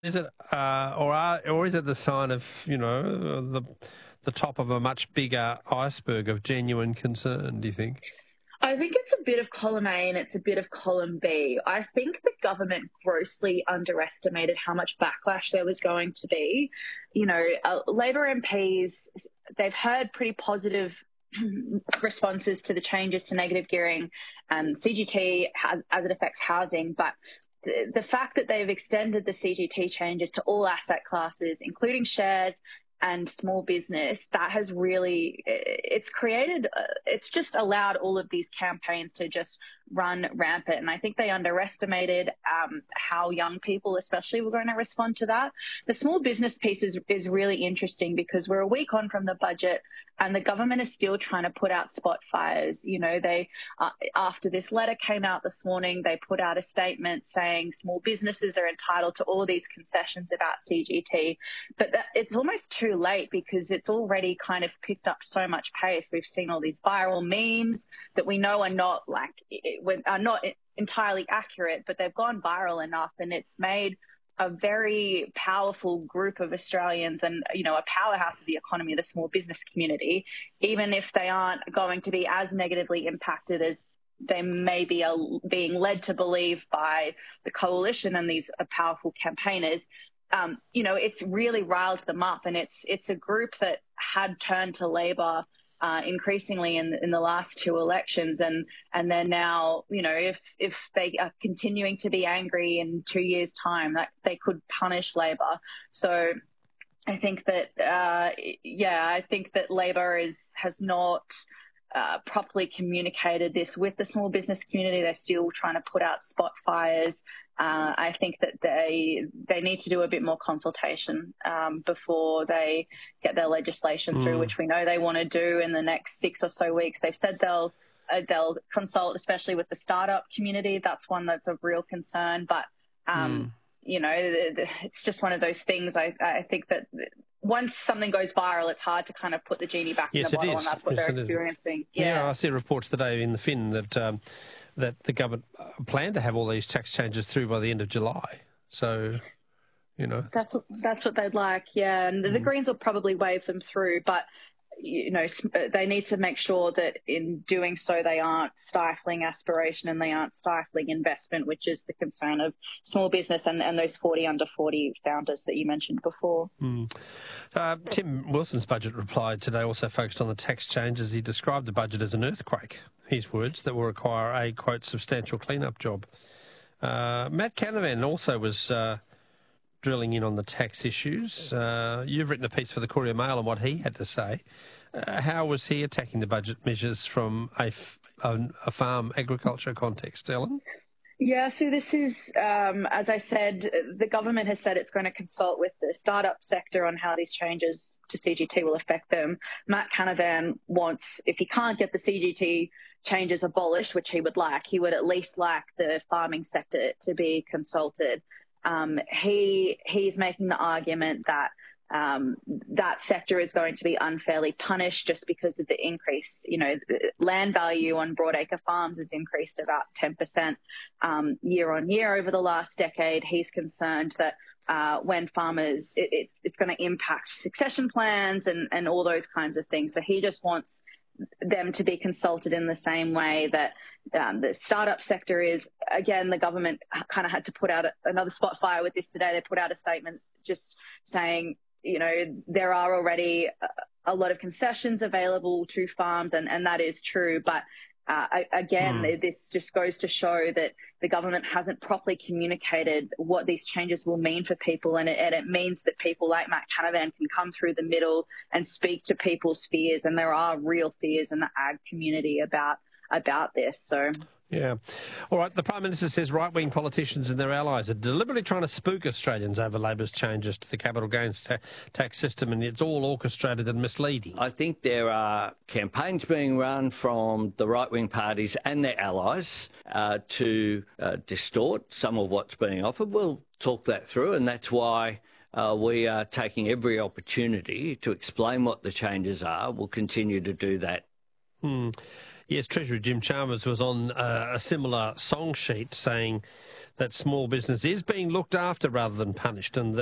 Is it, or is it the sign of, the top of a much bigger iceberg of genuine concern, do you think? I think it's a bit of column A and it's a bit of column B. I think the government grossly underestimated how much backlash there was going to be. Labor MPs, they've heard pretty positive responses to the changes to negative gearing and CGT as it affects housing, but the fact that they've extended the CGT changes to all asset classes, including shares and small business, that has really, it's just allowed all of these campaigns to just run rampant. And I think they underestimated how young people especially were going to respond to that. The small business piece is really interesting because we're a week on from the budget and the government is still trying to put out spot fires. They after this letter came out this morning, they put out a statement saying small businesses are entitled to all these concessions about CGT, but it's almost too late because it's already kind of picked up so much pace. We've seen all these viral memes that we know are not entirely accurate, but they've gone viral enough, and it's made a very powerful group of Australians and, a powerhouse of the economy, the small business community, even if they aren't going to be as negatively impacted as they may be being led to believe by the coalition and these powerful campaigners. It's really riled them up, and it's a group that had turned to Labor increasingly in the last two elections, and then now, if they are continuing to be angry in 2 years' time, that they could punish Labor. So I think that Labor has not properly communicated this with the small business community. They're still trying to put out spot fires. I think that they need to do a bit more consultation before they get their legislation through, which we know they want to do in the next 6 or so weeks. They've said they'll consult, especially with the startup community. That's one that's of real concern. But it's just one of those things. I think that once something goes viral, it's hard to kind of put the genie back in the bottle, and that's what they're experiencing. Yeah, I see reports today in the Fin that the government plan to have all these tax changes through by the end of July. So, that's what they'd like. Yeah, and the Greens will probably wave them through, but they need to make sure that in doing so they aren't stifling aspiration and they aren't stifling investment, which is the concern of small business and those 40 under 40 founders that you mentioned before. Tim Wilson's budget reply today also focused on the tax changes. He described the budget as an earthquake, his words, that will require a, quote, substantial clean-up job. Matt Canavan also was drilling in on the tax issues. You've written a piece for the Courier Mail on what he had to say. How was he attacking the budget measures from a farm agriculture context, Ellen? Yeah, so this is, as I said, the government has said it's going to consult with the startup sector on how these changes to CGT will affect them. Matt Canavan wants, if he can't get the CGT changes abolished, which he would at least like the farming sector to be consulted. He's making the argument that that sector is going to be unfairly punished just because of the increase. The land value on broadacre farms has increased about 10% year on year over the last decade. He's concerned that when farmers, it's going to impact succession plans and all those kinds of things. So he just wants them to be consulted in the same way that the startup sector is. Again, the government kind of had to put out another spot fire with this today. They put out a statement just saying, there are already a lot of concessions available to farms, and that is true. But this just goes to show that the government hasn't properly communicated what these changes will mean for people, and it means that people like Matt Canavan can come through the middle and speak to people's fears, and there are real fears in the ag community about this. So. Yeah. All right, the Prime Minister says right-wing politicians and their allies are deliberately trying to spook Australians over Labor's changes to the capital gains tax system, and it's all orchestrated and misleading. I think there are campaigns being run from the right-wing parties and their allies to distort some of what's being offered. We'll talk that through, and that's why we are taking every opportunity to explain what the changes are. We'll continue to do that. Yes, Treasurer Jim Chalmers was on a similar song sheet saying that small business is being looked after rather than punished, and that